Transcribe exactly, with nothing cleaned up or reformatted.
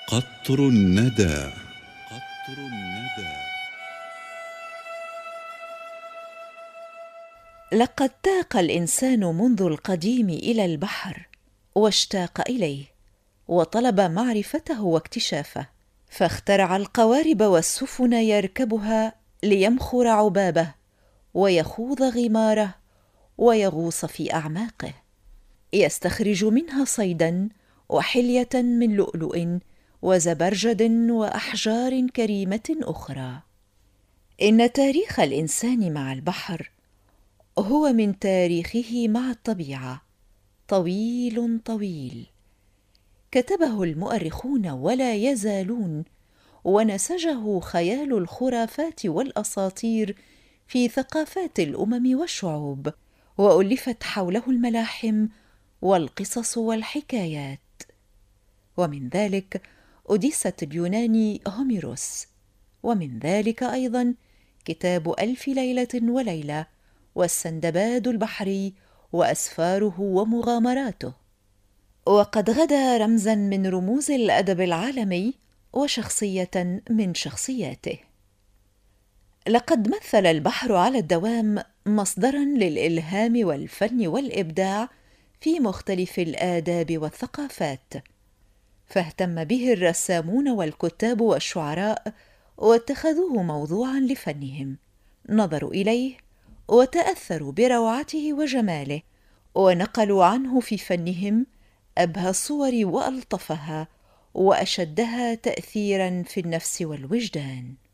قطر الندى. قطر الندى. لقد تاق الإنسان منذ القديم إلى البحر، واشتاق إليه، وطلب معرفته واكتشافه، فاخترع القوارب والسفن يركبها ليمخر عبابه ويخوض غماره ويغوص في أعماقه، يستخرج منها صيدا وحلية من لؤلؤ وزبرجد وأحجار كريمة أخرى. إن تاريخ الإنسان مع البحر هو من تاريخه مع الطبيعة طويل طويل، كتبه المؤرخون ولا يزالون، ونسجه خيال الخرافات والأساطير في ثقافات الأمم والشعوب، وألفت حوله الملاحم والقصص والحكايات. ومن ذلك أوديسة اليوناني هوميروس، ومن ذلك أيضا كتاب ألف ليلة وليلة، والسندباد البحري وأسفاره ومغامراته. وقد غدا رمزا من رموز الأدب العالمي وشخصية من شخصياته. لقد مثل البحر على الدوام مصدرا للإلهام والفن والإبداع في مختلف الآداب والثقافات، فاهتم به الرسامون والكتاب والشعراء، واتخذوه موضوعا لفنهم، نظروا إليه وتأثروا بروعته وجماله، ونقلوا عنه في فنهم أبهى الصور وألطفها وأشدها تأثيرا في النفس والوجدان.